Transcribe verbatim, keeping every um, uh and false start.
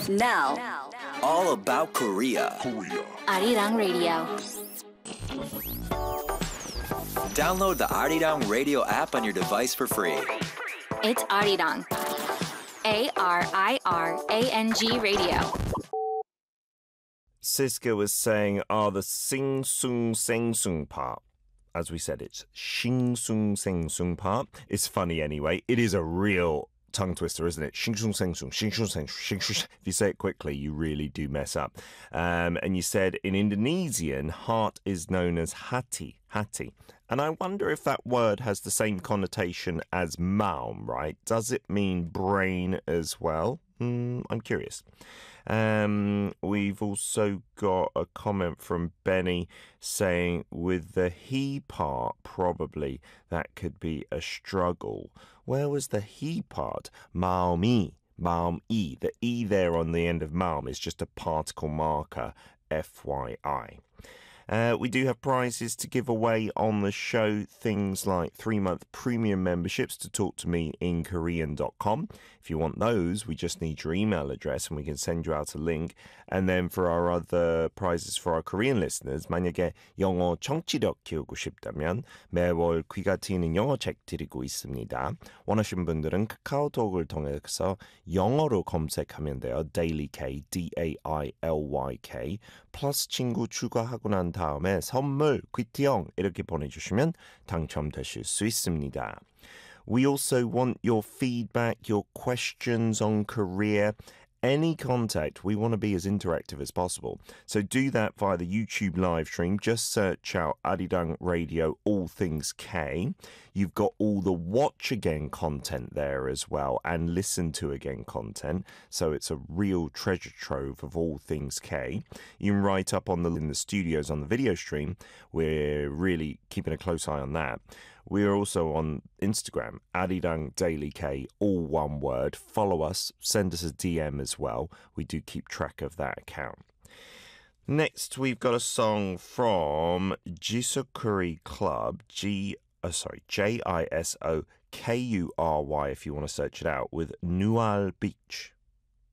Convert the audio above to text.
Now, all about Korea. Arirang Radio. Download the Arirang Radio app on your device for free. It's Arirang. A R I R A N G Radio. Siska was saying, are the sing sung sing sung part. As we said, it's shing sung sing sung part. It's funny anyway. It is a real tongue twister, isn't it? Shing sung sing sung, shing sung sing sung. If you say it quickly, you really do mess up. Um, and you said in Indonesian, heart is known as hati, hati. And I wonder if that word has the same connotation as maum, right? Does it mean brain as well? Mm, I'm curious. Um, we've also got a comment from Benny saying with the he part, probably that could be a struggle. Where was the he part? Maomi, maom-e. The e there on the end of maom is just a particle marker, F Y I. Uh, we do have prizes to give away on the show, things like three-month premium memberships to talk to me in korean dot com. If you want those, we just need your email address and we can send you out a link. And then for our other prizes for our Korean listeners, 만약에 영어 청취력 키우고 싶다면 매월 귀가 트이는 영어책 드리고 있습니다. 원하시는 분들은 카카오톡을 통해서 영어로 검색하면 돼요. Daily K, D A I L Y K. 플러스 친구 추가하고 난 다음에 선물, 귀티형 이렇게 보내주시면 당첨되실 수 있습니다. We also want your feedback, your questions on Korea, any contact. We want to be as interactive as possible. So do that via the YouTube live stream. Just search out Arirang Radio All Things K. You've got all the watch again content there as well and listen to again content. So it's a real treasure trove of all things K. You can write up on the in the studios on the video stream. We're really keeping a close eye on that. We're also on Instagram, Arirang Daily K, all one word. Follow us, send us a D M as well. We do keep track of that account. Next, we've got a song from Jisokuri Club, G, oh, sorry, J I S O K U R Y if you want to search it out, with Nual Beach.